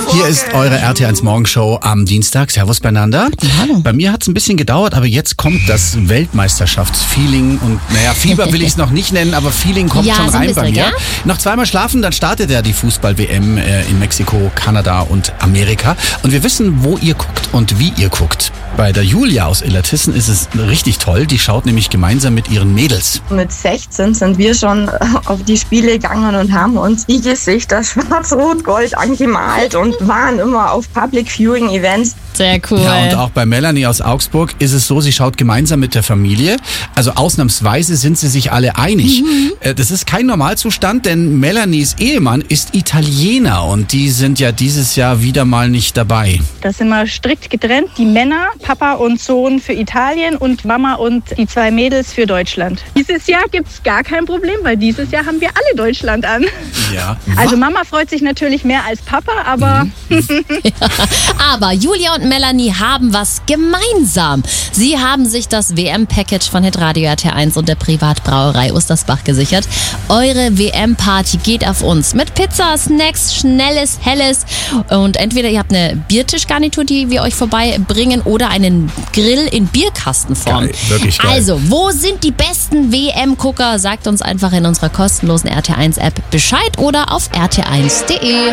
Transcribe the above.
Hier ist eure RT1 Morgenshow am Dienstag. Servus beieinander. Hallo. Bei mir hat es ein bisschen gedauert, aber jetzt kommt das Weltmeisterschaftsfeeling. Und Fieber will ich es noch nicht nennen, aber Feeling kommt schon so ein rein bei bisschen, mir. ja? Noch zweimal schlafen, dann startet ja die Fußball-WM in Mexiko, Kanada und Amerika. Und wir wissen, wo ihr guckt und wie ihr guckt. Bei der Julia aus Illertissen ist es richtig toll. Die schaut nämlich gemeinsam mit ihren Mädels. Mit 16 sind wir schon auf die Spiele gegangen und haben uns die Gesichter schwarz-rot-gold angemalt und waren immer auf Public Viewing Events. Sehr cool. Ja, und auch bei Melanie aus Augsburg ist es so, sie schaut gemeinsam mit der Familie. Also ausnahmsweise sind sie sich alle einig. Das ist kein Normalzustand, denn Melanies Ehemann ist Italiener und die sind ja dieses Jahr wieder mal nicht dabei. Das sind wir strikt getrennt. Die Männer, Papa und Sohn für Italien und Mama und die 2 Mädels für Deutschland. Dieses Jahr gibt's gar kein Problem, weil dieses Jahr haben wir alle Deutschland an. Ja. Also Mama freut sich natürlich mehr als Papa, aber... Aber Julia und Melanie haben was gemeinsam. Sie haben sich das WM-Package von Hitradio RT1 und der Privatbrauerei Ostersbach gesichert. Eure WM-Party geht auf uns mit Pizza, Snacks, Schnelles, Helles und entweder ihr habt eine Biertischgarnitur, die wir euch vorbeibringen oder einen Grill in Bierkastenform. Geil, wirklich geil. Also, wo sind die besten WM-Gucker? Sagt uns einfach in unserer kostenlosen RT1-App Bescheid oder auf rt1.de.